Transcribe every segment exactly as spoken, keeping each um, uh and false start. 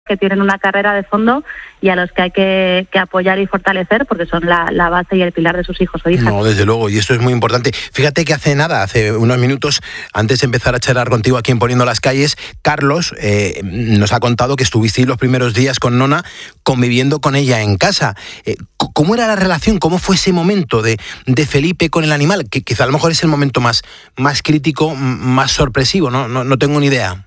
que tienen una carrera de fondo y a los que hay que, que apoyar y fortalecer porque son la, la base y el pilar de sus hijos o hijas. No, desde luego, y esto es muy importante. Fíjate que hace nada, hace unos minutos, antes de empezar a charlar contigo aquí en Poniendo las Calles, Carlos eh, nos ha contado que estuvisteis los primeros días con Nona conviviendo con ella en casa. Eh, ¿Cómo era la relación? ¿Cómo fue ese momento de, de Felipe con el animal? Que quizá a lo mejor es el momento más, más crítico, más sorpresivo, ¿no? No, no tengo ni idea.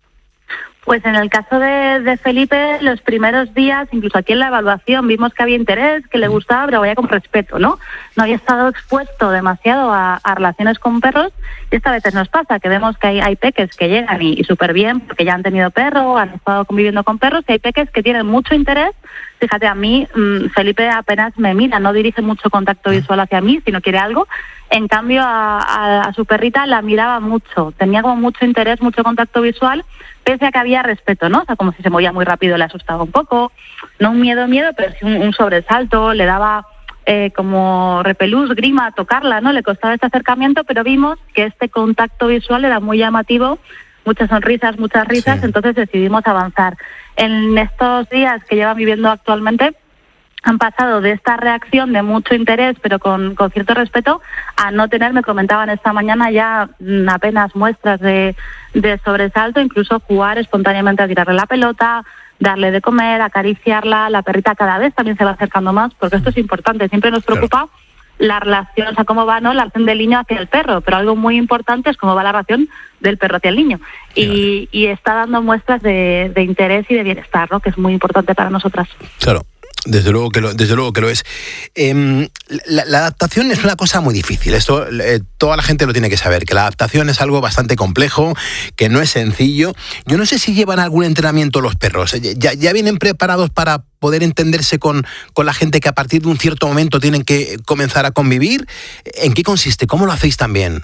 Pues en el caso de, de Felipe, los primeros días, incluso aquí en la evaluación, vimos que había interés, que le gustaba, pero vaya con respeto, ¿no? No había estado expuesto demasiado a, a relaciones con perros y esta veces nos pasa, que vemos que hay, hay peques que llegan y, y súper bien, porque ya han tenido perro, han estado conviviendo con perros, y hay peques que tienen mucho interés. Fíjate, a mí, mmm, Felipe apenas me mira, no dirige mucho contacto visual hacia mí, si no quiere algo. En cambio, a, a, a su perrita la miraba mucho, tenía como mucho interés, mucho contacto visual, pese a que había respeto, ¿no? O sea, como si se movía muy rápido, le asustaba un poco, no un miedo, miedo, pero sí un, un sobresalto, le daba eh, como repelús, grima, tocarla, ¿no? Le costaba este acercamiento, pero vimos que este contacto visual era muy llamativo, muchas sonrisas, muchas risas, sí. Entonces decidimos avanzar. En estos días que llevan viviendo actualmente, han pasado de esta reacción de mucho interés, pero con, con cierto respeto, a no tener, me comentaban esta mañana, ya apenas muestras de, de sobresalto, incluso jugar espontáneamente a tirarle la pelota, darle de comer, acariciarla. La perrita cada vez también se va acercando más, porque esto es importante, siempre nos preocupa claro. La relación, o sea, cómo va, ¿no?, la relación del niño hacia el perro, pero algo muy importante es cómo va la relación del perro hacia el niño. Y, y está dando muestras de, de interés y de bienestar, ¿no?, que es muy importante para nosotras. Claro. Desde luego que lo, desde luego que lo es. Eh, la, la adaptación es una cosa muy difícil. Esto eh, toda la gente lo tiene que saber, que la adaptación es algo bastante complejo, que no es sencillo. Yo no sé si llevan algún entrenamiento los perros. ¿Ya, ya vienen preparados para poder entenderse con, con la gente que a partir de un cierto momento tienen que comenzar a convivir? ¿En qué consiste? ¿Cómo lo hacéis también?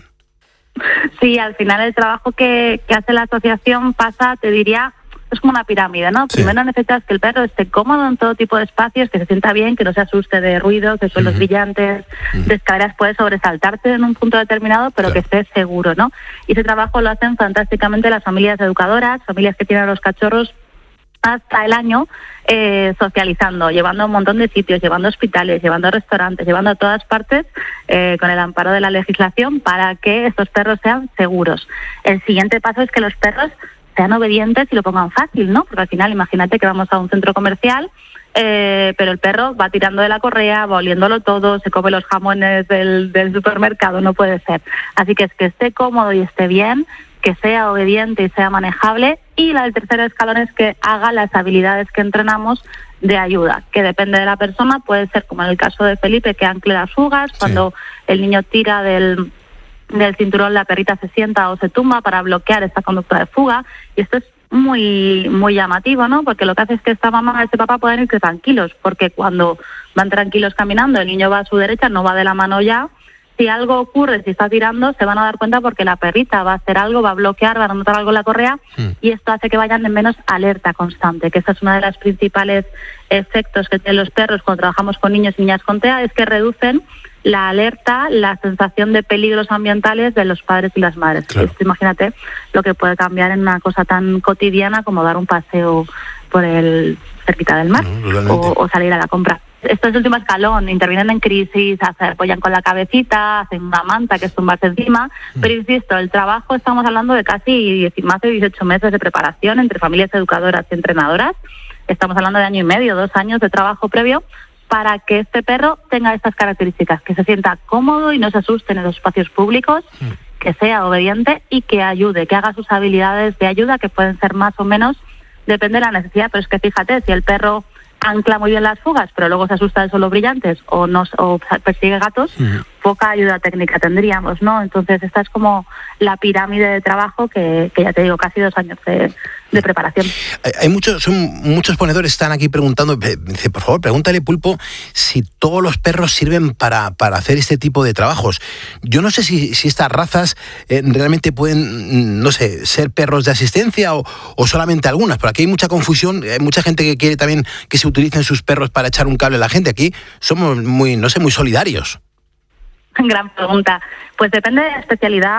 Sí, al final el trabajo que, que hace la asociación pasa, te diría, es como una pirámide, ¿no? Sí. Primero necesitas que el perro esté cómodo en todo tipo de espacios, que se sienta bien, que no se asuste de ruido, de suelos uh-huh. brillantes, uh-huh. de escaleras, puede sobresaltarte en un punto determinado, pero claro. que esté seguro, ¿no? Y ese trabajo lo hacen fantásticamente las familias educadoras, familias que tienen a los cachorros hasta el año eh, socializando, llevando a un montón de sitios, llevando a hospitales, llevando a restaurantes, llevando a todas partes eh, con el amparo de la legislación para que estos perros sean seguros. El siguiente paso es que los perros sean obedientes y lo pongan fácil, ¿no? Porque al final, imagínate que vamos a un centro comercial, eh, pero el perro va tirando de la correa, va oliéndolo todo, se come los jamones del, del supermercado, no puede ser. Así que es que esté cómodo y esté bien, que sea obediente y sea manejable, y la, el tercer escalón es que haga las habilidades que entrenamos de ayuda, que depende de la persona, puede ser como en el caso de Felipe, que ancle las fugas, sí. cuando el niño tira del... del cinturón, la perrita se sienta o se tumba para bloquear esta conducta de fuga, y esto es muy muy llamativo, ¿no? Porque lo que hace es que esta mamá y este papá pueden ir tranquilos, porque cuando van tranquilos caminando, el niño va a su derecha, no va de la mano ya. Si algo ocurre, si está tirando, se van a dar cuenta porque la perrita va a hacer algo, va a bloquear, va a notar algo en la correa, mm. y esto hace que vayan en menos alerta constante, que esta es una de las principales efectos que tienen los perros cuando trabajamos con niños y niñas con T E A, es que reducen la alerta, la sensación de peligros ambientales de los padres y las madres. Claro. Esto, imagínate lo que puede cambiar en una cosa tan cotidiana como dar un paseo por el cerquita del mar, no, o, o salir a la compra. Esto es el último escalón, intervienen en crisis, se apoyan con la cabecita, hacen una manta que es tumbarse encima, mm. pero insisto, el trabajo, estamos hablando de casi más de dieciocho meses de preparación entre familias educadoras y entrenadoras, estamos hablando de año y medio, dos años de trabajo previo, para que este perro tenga estas características, que se sienta cómodo y no se asuste en los espacios públicos, mm. que sea obediente y que ayude, que haga sus habilidades de ayuda, que pueden ser más o menos, depende de la necesidad, pero es que fíjate, si el perro ancla muy bien las fugas, pero luego se asusta de suelos brillantes o, no, o persigue gatos, uh-huh. poca ayuda técnica tendríamos, ¿no? Entonces esta es como la pirámide de trabajo que, que ya te digo, casi dos años de, de preparación. Hay muchos, son muchos ponedores están aquí preguntando, dice, por favor, pregúntale, Pulpo, si todos los perros sirven para, para hacer este tipo de trabajos. Yo no sé si, si estas razas eh, realmente pueden, no sé, ser perros de asistencia o, o solamente algunas, pero aquí hay mucha confusión, hay mucha gente que quiere también que se utilicen sus perros para echar un cable a la gente. Aquí somos muy, no sé, muy solidarios. Gran pregunta. Pues depende de la especialidad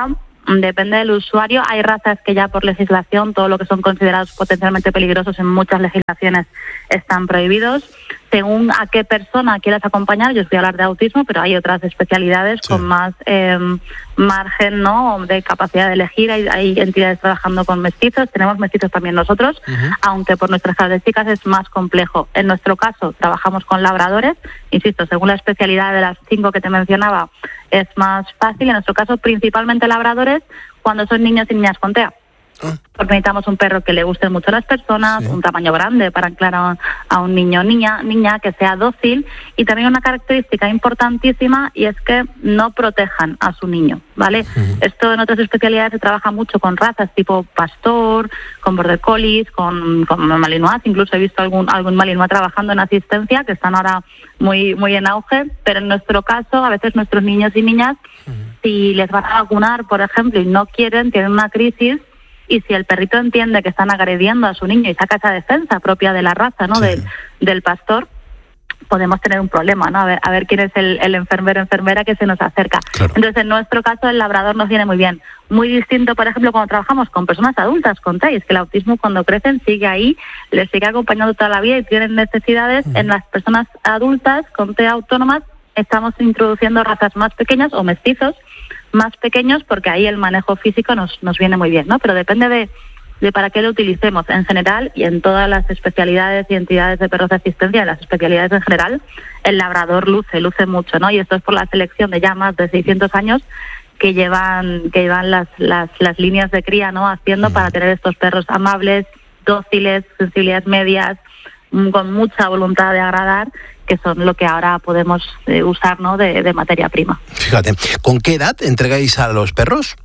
depende del usuario. Hay razas que ya por legislación, todo lo que son considerados potencialmente peligrosos en muchas legislaciones están prohibidos. Según a qué persona quieras acompañar, yo os voy a hablar de autismo, pero hay otras especialidades sí. con más eh, margen, ¿no?, de capacidad de elegir. Hay, hay entidades trabajando con mestizos, tenemos mestizos también nosotros, uh-huh. aunque por nuestras características es más complejo. En nuestro caso trabajamos con labradores, insisto, según la especialidad de las cinco que te mencionaba es más fácil. En nuestro caso principalmente labradores cuando son niños y niñas con T E A. Porque necesitamos un perro que le guste mucho a las personas, sí. un tamaño grande para anclar a, a un niño o niña, niña, que sea dócil, y también una característica importantísima, y es que no protejan a su niño, ¿vale? Uh-huh. Esto en otras especialidades se trabaja mucho con razas tipo pastor, con border collies, con, con malinois, incluso he visto algún algún malinois trabajando en asistencia, que están ahora muy muy en auge, pero en nuestro caso, a veces nuestros niños y niñas, uh-huh. si les van a vacunar, por ejemplo, y no quieren, tienen una crisis. Y si el perrito entiende que están agrediendo a su niño y saca esa defensa propia de la raza, ¿no?, sí. del, del pastor, podemos tener un problema, ¿no? A ver, a ver quién es el, el enfermero o enfermera que se nos acerca. Claro. Entonces, en nuestro caso, el labrador nos viene muy bien. Muy distinto, por ejemplo, cuando trabajamos con personas adultas con T E A, es que el autismo cuando crecen sigue ahí, les sigue acompañando toda la vida y tienen necesidades. Mm. En las personas adultas con T E A autónomas estamos introduciendo razas más pequeñas o mestizos, más pequeños, porque ahí el manejo físico nos nos viene muy bien, ¿no? Pero depende de, de para qué lo utilicemos. En general, y en todas las especialidades y entidades de perros de asistencia, en las especialidades en general, el labrador luce, luce mucho, ¿no? Y esto es por la selección de ya más de seiscientos años que llevan que llevan las las las líneas de cría, ¿no?, haciendo para tener estos perros amables, dóciles, sensibilidades medias, con mucha voluntad de agradar, que son lo que ahora podemos eh, usar, ¿no?, de, de materia prima. Fíjate, ¿con qué edad entregáis a los perros?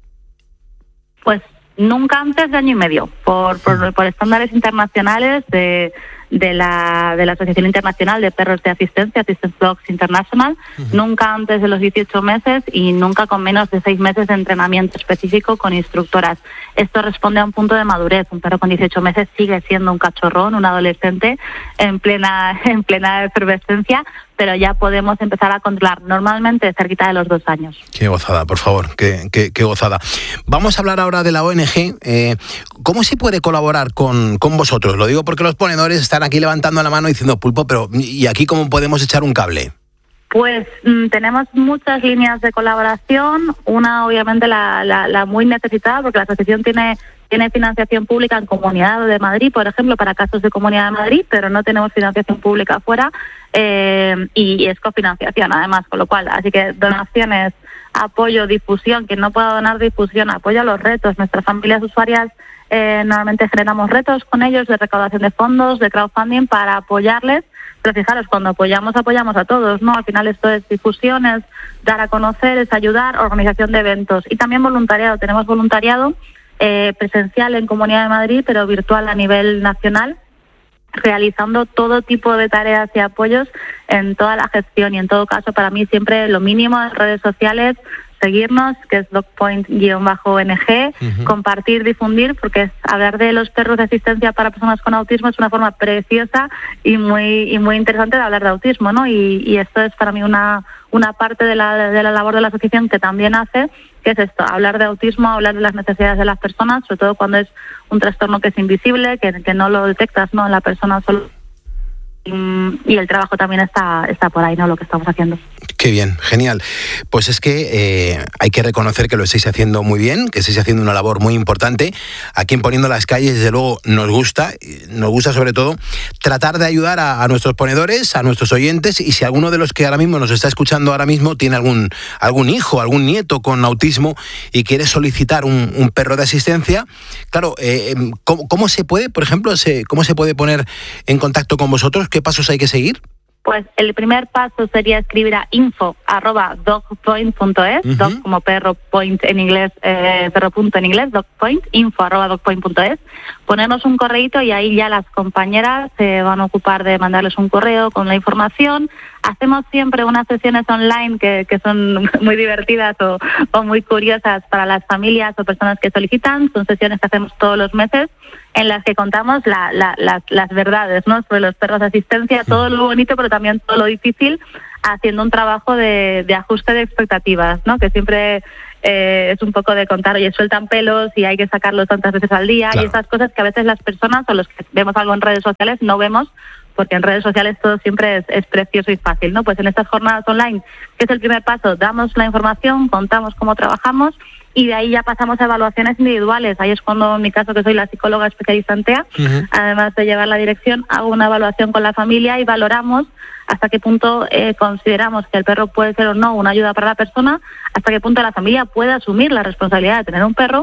Pues nunca antes de año y medio, por, por, por estándares internacionales de, de, la, de la Asociación Internacional de Perros de Asistencia, Assistance Dogs International, uh-huh. nunca antes de los dieciocho meses y nunca con menos de seis meses de entrenamiento específico con instructoras. Esto responde a un punto de madurez. Un perro con dieciocho meses sigue siendo un cachorrón, un adolescente en plena, en plena efervescencia, pero ya podemos empezar a controlar normalmente cerquita de los dos años. Qué gozada, por favor, qué, qué, qué gozada. Vamos a hablar ahora de la O N G. Eh, ¿Cómo se puede colaborar con, con vosotros? Lo digo porque los ponedores están aquí levantando la mano diciendo, Pulpo, pero ¿y aquí cómo podemos echar un cable? Pues mmm, tenemos muchas líneas de colaboración. Una, obviamente, la, la, la muy necesitada, porque la asociación tiene tiene financiación pública en Comunidad de Madrid, por ejemplo, para casos de Comunidad de Madrid, pero no tenemos financiación pública afuera, eh, y, y es cofinanciación, además, con lo cual, así que donaciones, apoyo, difusión. Quien no pueda donar difusión, apoyo a los retos. Nuestras familias usuarias eh, normalmente generamos retos con ellos de recaudación de fondos, de crowdfunding, para apoyarles. Pero fijaros, cuando apoyamos, apoyamos a todos, ¿no? Al final esto es difusión, es dar a conocer, es ayudar, organización de eventos y también voluntariado. Tenemos voluntariado eh, presencial en Comunidad de Madrid, pero virtual a nivel nacional, realizando todo tipo de tareas y apoyos en toda la gestión. Y en todo caso, para mí siempre lo mínimo en redes sociales, seguirnos, que es dogpoint-O N G, uh-huh. compartir, difundir, porque es, hablar de los perros de asistencia para personas con autismo es una forma preciosa y muy y muy interesante de hablar de autismo, ¿no? Y, y esto es para mí una una parte de la de la labor de la asociación que también hace, que es esto, hablar de autismo, hablar de las necesidades de las personas, sobre todo cuando es un trastorno que es invisible, que, que no lo detectas, ¿no?, en la persona solo. Y el trabajo también está está por ahí, ¿no?, lo que estamos haciendo. Qué bien, genial. Pues es que eh, hay que reconocer que lo estáis haciendo muy bien, que estáis haciendo una labor muy importante. Aquí en Poniendo las Calles, desde luego, nos gusta, nos gusta sobre todo tratar de ayudar a, a nuestros ponedores, a nuestros oyentes, y si alguno de los que ahora mismo nos está escuchando ahora mismo tiene algún, algún hijo, algún nieto con autismo y quiere solicitar un, un perro de asistencia, claro, eh, ¿cómo, ¿cómo se puede, por ejemplo, se, cómo se puede poner en contacto con vosotros? ¿Qué pasos hay que seguir? Pues el primer paso sería escribir a info arroba dogpoint punto es, uh-huh. dog como perro, point en inglés, eh, perro punto en inglés, dogpoint, info arroba dogpoint punto es, ponernos un correíto y ahí ya las compañeras se van a ocupar de mandarles un correo con la información. Hacemos siempre unas sesiones online que, que son muy divertidas o, o muy curiosas para las familias o personas que solicitan. Son sesiones que hacemos todos los meses en las que contamos la, la, las, las verdades, ¿no?, sobre los perros de asistencia, todo lo bonito pero también todo lo difícil, haciendo un trabajo de, de ajuste de expectativas, ¿no?, que siempre eh, es un poco de contar, oye, sueltan pelos y hay que sacarlos tantas veces al día, claro. Y esas cosas que a veces las personas o los que vemos algo en redes sociales no vemos, porque en redes sociales todo siempre es, es precioso y fácil, ¿no? Pues en estas jornadas online, que es el primer paso, damos la información, contamos cómo trabajamos y de ahí ya pasamos a evaluaciones individuales. Ahí es cuando, en mi caso, que soy la psicóloga especialista en T E A, uh-huh. además de llevar la dirección, hago una evaluación con la familia y valoramos hasta qué punto eh, consideramos que el perro puede ser o no una ayuda para la persona, hasta qué punto la familia puede asumir la responsabilidad de tener un perro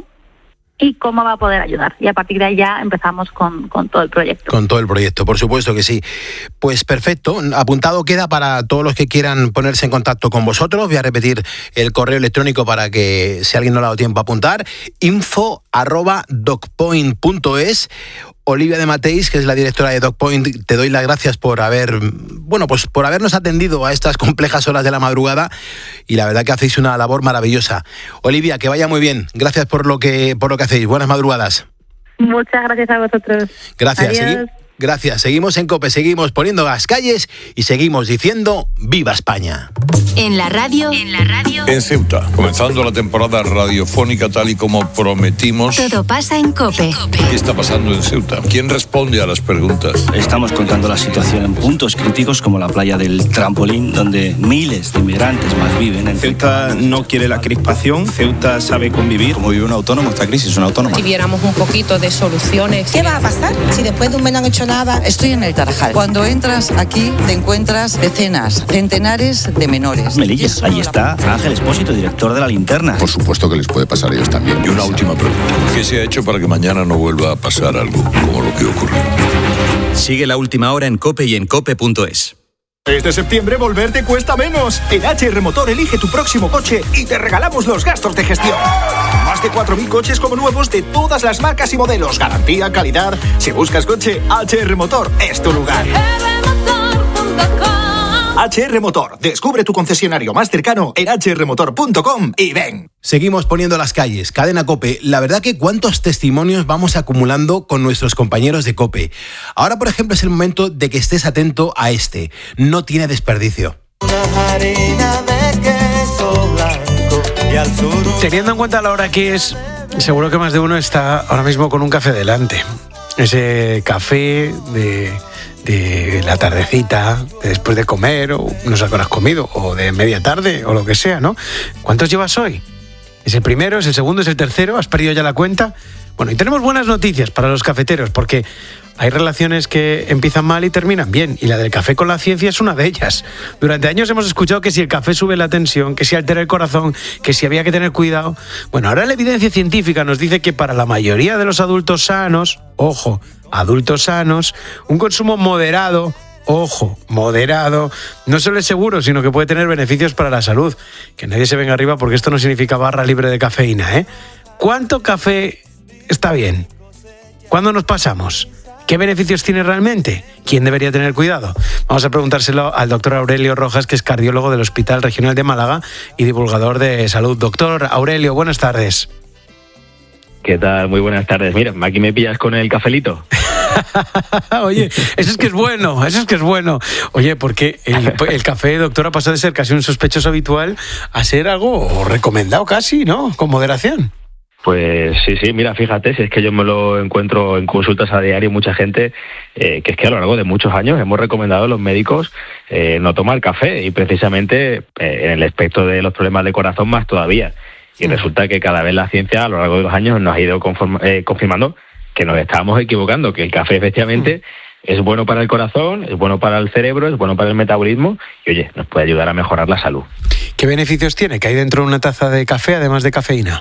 y cómo va a poder ayudar. Y a partir de ahí ya empezamos con, con todo el proyecto. Con todo el proyecto, por supuesto que sí. Pues perfecto, apuntado queda para todos los que quieran ponerse en contacto con vosotros. Voy a repetir el correo electrónico para que, si alguien no le ha dado tiempo a apuntar, info arroba docpoint punto es. Olivia de Mateis, que es la directora de DogPoint, te doy las gracias por haber, bueno, pues por habernos atendido a estas complejas horas de la madrugada y la verdad que hacéis una labor maravillosa. Olivia, que vaya muy bien. Gracias por lo que por lo que hacéis. Buenas madrugadas. Muchas gracias a vosotros. Gracias. Segui- gracias. Seguimos en COPE, seguimos poniendo las calles y seguimos diciendo ¡Viva España! En la radio, en la radio. En Ceuta, comenzando la temporada radiofónica tal y como prometimos. Todo pasa en COPE. ¿Qué está pasando en Ceuta? ¿Quién responde a las preguntas? Estamos contando la situación en puntos críticos como la playa del Trampolín, donde miles de inmigrantes más viven. En Ceuta no quiere la crispación, Ceuta sabe convivir. Como vive un autónomo, esta crisis es una autónoma. Si viéramos un poquito de soluciones. ¿Qué va a pasar si después de un mes no han hecho nada? Estoy en el Tarajal. Cuando entras aquí te encuentras decenas, centenares de menores. Melilla, ahí está Ángel Espósito, director de La Linterna. Por supuesto que les puede pasar a ellos también. Y una última pregunta. ¿Qué se ha hecho para que mañana no vuelva a pasar algo como lo que ocurrió? Sigue La Última Hora en COPE y en cope punto es. Este septiembre volver te cuesta menos. En H R Motor elige tu próximo coche y te regalamos los gastos de gestión. Más de cuatro mil coches como nuevos de todas las marcas y modelos. Garantía, calidad. Si buscas coche, H R Motor es tu lugar. H R Motor. Descubre tu concesionario más cercano en hache erre motor punto com y ven. Seguimos poniendo las calles. Cadena COPE. La verdad que cuántos testimonios vamos acumulando con nuestros compañeros de COPE. Ahora, por ejemplo, es el momento de que estés atento a este. No tiene desperdicio. Teniendo en cuenta la hora que es, seguro que más de uno está ahora mismo con un café delante. Ese café de... de la tardecita, de después de comer, o no sé qué has comido, o de media tarde, o lo que sea, ¿no? ¿Cuántos llevas hoy? ¿Es el primero, es el segundo, es el tercero? ¿Has perdido ya la cuenta? Bueno, y tenemos buenas noticias para los cafeteros, porque hay relaciones que empiezan mal y terminan bien, y la del café con la ciencia es una de ellas. Durante años hemos escuchado que si el café sube la tensión, que si altera el corazón, que si había que tener cuidado. Bueno, ahora la evidencia científica nos dice que para la mayoría de los adultos sanos, ojo, adultos sanos, un consumo moderado, ojo, moderado, no solo es seguro, sino que puede tener beneficios para la salud. Que nadie se venga arriba porque esto no significa barra libre de cafeína, ¿eh? ¿Cuánto café está bien? ¿Cuándo nos pasamos? ¿Qué beneficios tiene realmente? ¿Quién debería tener cuidado? Vamos a preguntárselo al doctor Aurelio Rojas, que es cardiólogo del Hospital Regional de Málaga y divulgador de salud. Doctor Aurelio, buenas tardes. ¿Qué tal? Muy buenas tardes. Mira, aquí me pillas con el cafelito. Oye, eso es que es bueno, eso es que es bueno. Oye, porque el, el café, doctor, ha pasado de ser casi un sospechoso habitual a ser algo recomendado casi, ¿no? Con moderación. Pues sí, sí, mira, fíjate, si es que yo me lo encuentro en consultas a diario, mucha gente, eh, que es que a lo largo de muchos años hemos recomendado a los médicos eh, no tomar café y precisamente eh, en el aspecto de los problemas de corazón más todavía. Y resulta que cada vez la ciencia a lo largo de los años nos ha ido conform- eh, confirmando que nos estábamos equivocando, que el café efectivamente es bueno para el corazón, es bueno para el cerebro, es bueno para el metabolismo y, oye, nos puede ayudar a mejorar la salud. ¿Qué beneficios tiene que hay dentro de una taza de café además de cafeína?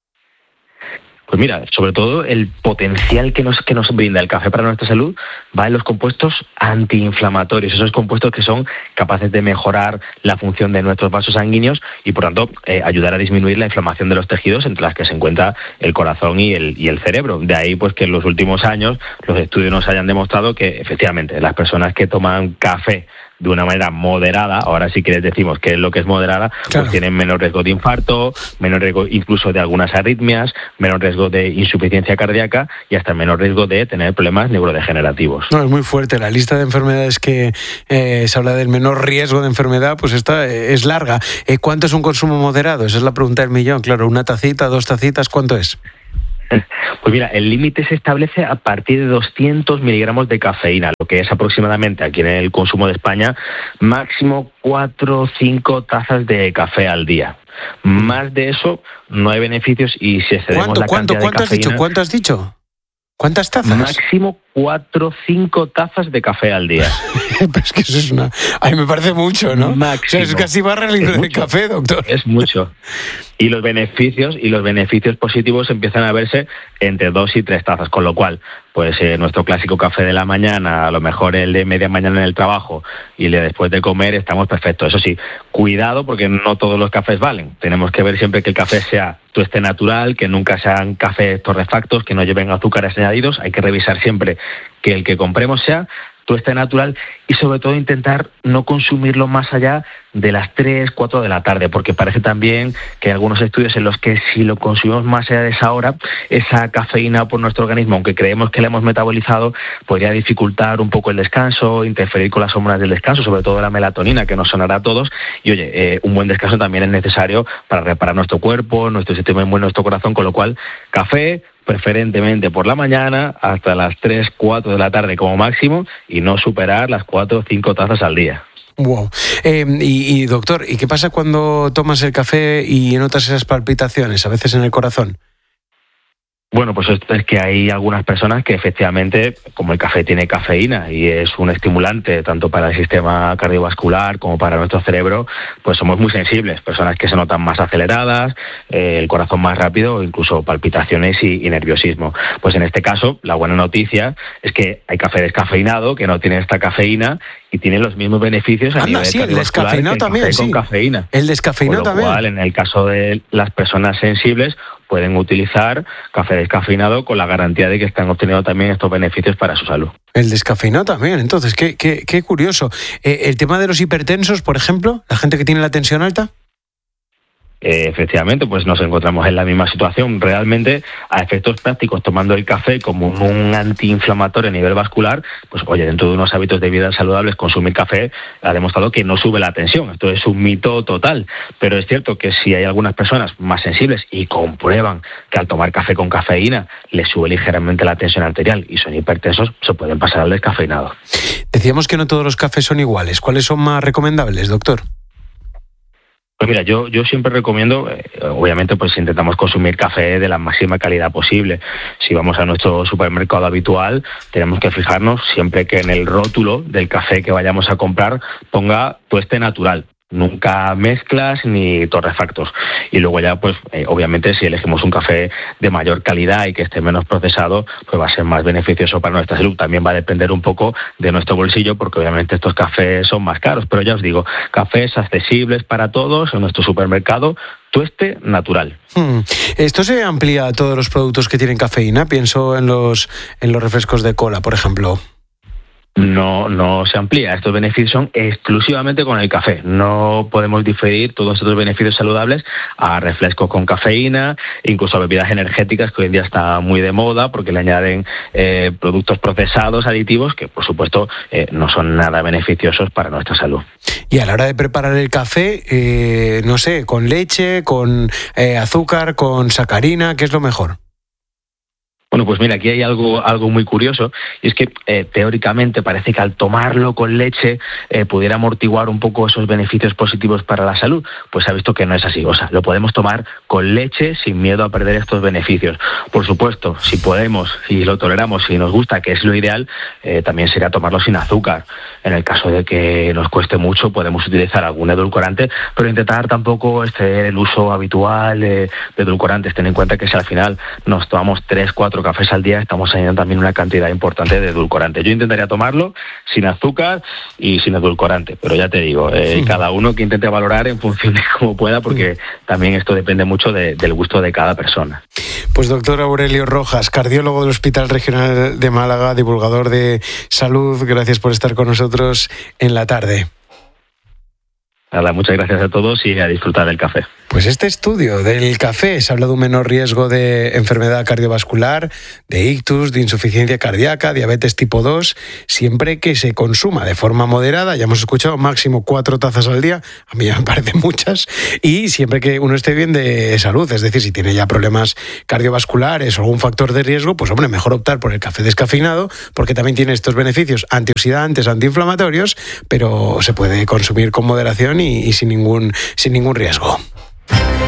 Pues mira, sobre todo el potencial que nos que nos brinda el café para nuestra salud va en los compuestos antiinflamatorios, esos compuestos que son capaces de mejorar la función de nuestros vasos sanguíneos y, por tanto, eh, ayudar a disminuir la inflamación de los tejidos, entre las que se encuentra el corazón y el, y el cerebro. De ahí, pues, que en los últimos años los estudios nos hayan demostrado que, efectivamente, las personas que toman café de una manera moderada, ahora si quieres decimos qué es lo que es moderada, claro. Pues tienen menos riesgo de infarto, menos riesgo incluso de algunas arritmias, menos riesgo de insuficiencia cardíaca y hasta menos riesgo de tener problemas neurodegenerativos. No, es muy fuerte. La lista de enfermedades que eh, se habla del menor riesgo de enfermedad, pues esta eh, es larga. Eh, ¿Cuánto es un consumo moderado? Esa es la pregunta del millón. Claro, una tacita, dos tacitas, ¿cuánto es? Pues mira, el límite se establece a partir de doscientos miligramos de cafeína, lo que es aproximadamente aquí en el consumo de España, máximo cuatro o cinco tazas de café al día. Más de eso no hay beneficios y si excedemos ¿Cuánto, la cuánto, cantidad cuánto de has cafeína... dicho? ¿Cuánto has dicho? ¿Cuántas tazas? Máximo cuatro o cinco tazas de café al día. Pero es que eso es una... A mí me parece mucho, ¿no? Máximo. O sea, es casi barra el libro de café, doctor. Es mucho. Y los beneficios y los beneficios positivos empiezan a verse entre dos y tres tazas, con lo cual, pues eh, nuestro clásico café de la mañana, a lo mejor el de media mañana en el trabajo y el de después de comer, estamos perfectos. Eso sí, cuidado porque no todos los cafés valen. Tenemos que ver siempre que el café sea tueste natural, que nunca sean cafés torrefactos, que no lleven azúcares añadidos. Hay que revisar siempre que el que compremos sea tueste natural y sobre todo intentar no consumirlo más allá de las tres, cuatro de la tarde, porque parece también que hay algunos estudios en los que si lo consumimos más allá de esa hora, esa cafeína por nuestro organismo, aunque creemos que la hemos metabolizado, podría dificultar un poco el descanso, interferir con las hormonas del descanso, sobre todo la melatonina, que nos sonará a todos, y oye, eh, un buen descanso también es necesario para reparar nuestro cuerpo, nuestro sistema inmune, nuestro corazón, con lo cual, café, preferentemente por la mañana hasta las tres, cuatro de la tarde como máximo y no superar las cuatro o cinco tazas al día. Wow. Eh, y, y doctor, ¿y qué pasa cuando tomas el café y notas esas palpitaciones, a veces en el corazón? Bueno, pues esto es que hay algunas personas que efectivamente, como el café tiene cafeína y es un estimulante tanto para el sistema cardiovascular como para nuestro cerebro, pues somos muy sensibles. Personas que se notan más aceleradas, eh, el corazón más rápido, incluso palpitaciones y, y nerviosismo. Pues en este caso, la buena noticia es que hay café descafeinado que no tiene esta cafeína y tiene los mismos beneficios a Anda, nivel sí, el descafeinado también, café sí. con cafeína. El descafeinado también. Con lo cual, en el caso de las personas sensibles, pueden utilizar café descafeinado con la garantía de que están obteniendo también estos beneficios para su salud. El descafeinado también, entonces, qué, qué, qué curioso. Eh, el tema de los hipertensos, por ejemplo, la gente que tiene la tensión alta. Eh, efectivamente, pues nos encontramos en la misma situación. Realmente, a efectos prácticos, tomando el café como un antiinflamatorio a nivel vascular, pues oye, dentro de unos hábitos de vida saludables, consumir café ha demostrado que no sube la tensión. Esto es un mito total. Pero es cierto que si hay algunas personas más sensibles y comprueban que al tomar café con cafeína les sube ligeramente la tensión arterial y son hipertensos, se pueden pasar al descafeinado. Decíamos que no todos los cafés son iguales. ¿Cuáles son más recomendables, doctor? Pues mira, yo, yo siempre recomiendo, eh, obviamente pues intentamos consumir café de la máxima calidad posible. Si vamos a nuestro supermercado habitual, tenemos que fijarnos siempre que en el rótulo del café que vayamos a comprar ponga tueste natural. Nunca mezclas ni torrefactos. Y luego ya, pues, eh, obviamente, si elegimos un café de mayor calidad y que esté menos procesado, pues va a ser más beneficioso para nuestra salud. También va a depender un poco de nuestro bolsillo, porque obviamente estos cafés son más caros. Pero ya os digo, cafés accesibles para todos en nuestro supermercado, tueste natural. Hmm. ¿Esto se amplía a todos los productos que tienen cafeína? Pienso en los, en los refrescos de cola, por ejemplo. No, no se amplía. Estos beneficios son exclusivamente con el café. No podemos diferir todos estos beneficios saludables a refrescos con cafeína, incluso a bebidas energéticas que hoy en día está muy de moda porque le añaden eh, productos procesados, aditivos, que por supuesto eh, no son nada beneficiosos para nuestra salud. Y a la hora de preparar el café, eh, no sé, con leche, con eh, azúcar, con sacarina, ¿qué es lo mejor? Bueno, pues mira, aquí hay algo algo muy curioso, y es que eh, teóricamente parece que al tomarlo con leche eh, pudiera amortiguar un poco esos beneficios positivos para la salud. Pues se ha visto que no es así. O sea, lo podemos tomar con leche sin miedo a perder estos beneficios. Por supuesto, si podemos, si lo toleramos, si nos gusta, que es lo ideal, eh, también sería tomarlo sin azúcar. En el caso de que nos cueste mucho, podemos utilizar algún edulcorante, pero intentar tampoco exceder el uso habitual eh, de edulcorantes. Ten en cuenta que si al final nos tomamos tres, cuatro cafés al día, estamos añadiendo también una cantidad importante de edulcorante. Yo intentaría tomarlo sin azúcar y sin edulcorante, pero ya te digo, eh, sí. cada uno que intente valorar en función de cómo pueda, porque sí. también esto depende mucho de, del gusto de cada persona. Pues doctor Aurelio Rojas, cardiólogo del Hospital Regional de Málaga, divulgador de salud, gracias por estar con nosotros en la tarde. Nada, muchas gracias a todos y a disfrutar del café. Pues este estudio del café se habla de un menor riesgo de enfermedad cardiovascular, de ictus, de insuficiencia cardíaca, diabetes tipo dos, siempre que se consuma de forma moderada. Ya hemos escuchado máximo cuatro tazas al día, a mí ya me parecen muchas, y siempre que uno esté bien de salud, es decir, si tiene ya problemas cardiovasculares o algún factor de riesgo, pues hombre, mejor optar por el café descafeinado, porque también tiene estos beneficios antioxidantes, antiinflamatorios, pero se puede consumir con moderación y, y sin ningún, sin ningún riesgo.